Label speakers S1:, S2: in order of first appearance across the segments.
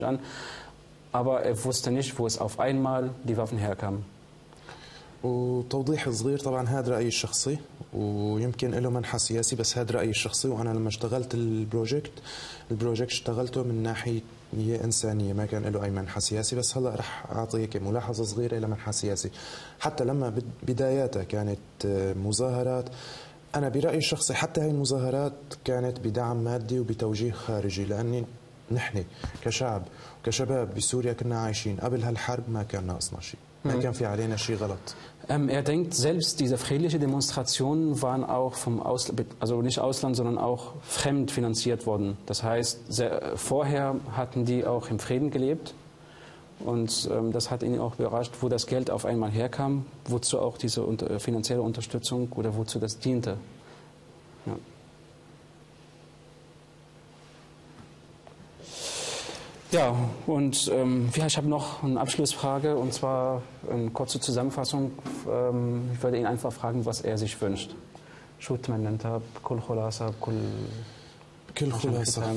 S1: an, aber er wusste nicht, wo es auf einmal die Waffen herkamen.
S2: وتوضيح صغير، طبعا هذا رأيي الشخصي ويمكن له منحى سياسي، بس هذا رأيي الشخصي. وأنا لما اشتغلت البروجكت اشتغلته من ناحية إنسانية، ما كان له أي منحى سياسي. بس هلا رح أعطيك ملاحظة صغيرة إلى منحى سياسي. حتى لما بداياتها كانت مظاهرات، أنا برأيي الشخصي حتى هاي المظاهرات كانت بدعم مادي وبتوجيه خارجي، لأني نحن كشعب وكشباب بسوريا كنا عايشين قبل هالحرب، ما كان ناقصنا شيء، ما كان في علينا شيء غلط.
S1: Er denkt, selbst diese friedliche Demonstrationen waren auch vom Ausland, also nicht Ausland, sondern auch fremd finanziert worden. Das heißt, vorher hatten die auch im Frieden gelebt und das hat ihn auch überrascht, wo das Geld auf einmal herkam, wozu auch diese finanzielle Unterstützung oder wozu das diente. Ja. Ja, und ich habe noch eine Abschlussfrage, und zwar eine kurze Zusammenfassung. Ich würde ihn einfach fragen, was er sich wünscht. شو تتمنى انت بكل خلاصة
S2: بكل خلاصة؟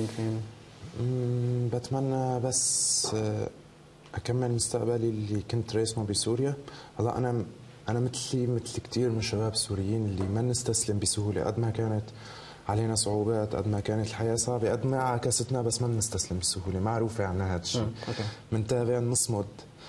S2: بتمنى بس أكمل مستقبلي اللي كنت راسمه بسوريا. هلا أنا مثل كثير من الشباب السوريين اللي ما نستسلم بسهولة، قد ما كانت علينا صعوبات، قد ما كانت الحياة صعبة، قد ما عاكستنا، بس ما بنستسلم بسهولة. معروفة عنا هذا الشيء، منتابع نصمد.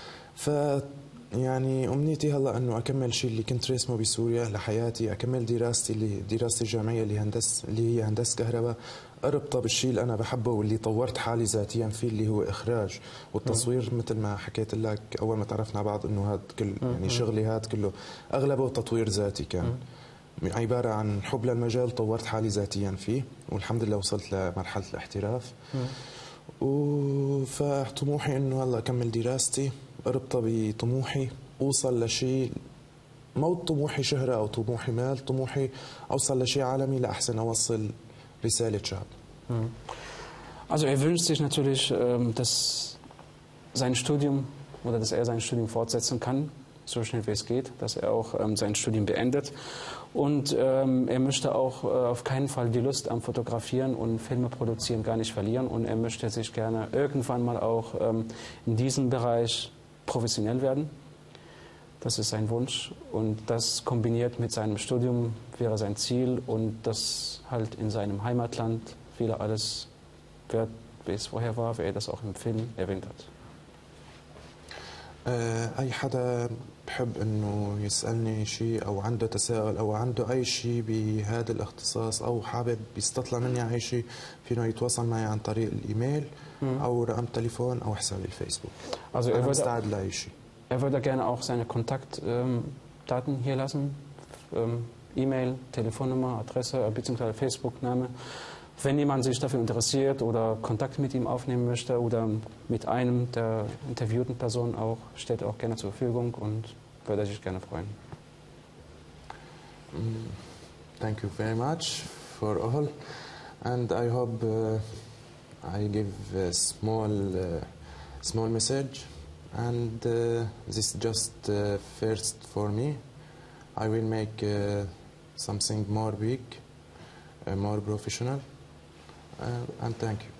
S2: يعني أمنيتي هلا إنه أكمل شيء اللي كنت راسمه بسوريا لحياتي، أكمل دراستي الجامعية اللي هي هندسة كهرباء، أربطها بالشيء اللي أنا بحبه واللي طورت حالي ذاتيا فيه، اللي هو إخراج والتصوير. مثل ما حكيت لك أول ما تعرفنا بعض إنه هذا كل يعني شغلي هذا كله أغلبه تطوير ذاتي كان. عبارة عن حب للمجال، طورت حالي ذاتيا فيه والحمد لله وصلت لمرحلة الاحتراف. فطموحي انه هلا اكمل دراستي، اربطها بطموحي اوصل لشيء، مو طموحي شهرة او طموحي مال، طموحي اوصل لشيء عالمي لاحسن اوصل رسالة شعب.
S1: Also er wünscht sich natürlich, dass sein Studium oder dass er sein Studium fortsetzen kann, so schnell wie es geht, dass er auch sein Studium beendet. Und er möchte auch auf keinen Fall die Lust am Fotografieren und Filme produzieren gar nicht verlieren. Und er möchte sich gerne irgendwann mal auch in diesem Bereich professionell werden. Das ist sein Wunsch. Und das kombiniert mit seinem Studium wäre sein Ziel. Und das halt in seinem Heimatland wieder alles wird, wie es vorher war, wie er das auch im Film erwähnt hat.
S2: أي حدا بحب إنه يسألني شيء أو عنده تساؤل أو عنده أي شيء بهذا الاختصاص أو حابب يستطلع مني أي شيء، فينه يتواصل معي عن طريق الإيميل أو رقم تليفون أو حسابي الفيسبوك. Also أنا مستعد لأي شيء.
S1: Er würde gerne auch seine Kontaktdaten hier lassen, E-Mail, Telefonnummer, Adresse bzw. Facebook-Name. Wenn jemand sich dafür interessiert oder Kontakt mit ihm aufnehmen möchte oder mit einem der interviewten Personen auch, steht er auch gerne zur Verfügung und würde sich gerne freuen.
S2: Thank you very much for all, and I hope I give a small message, and this is just first for me. I will make something more big, more professional. And thank you.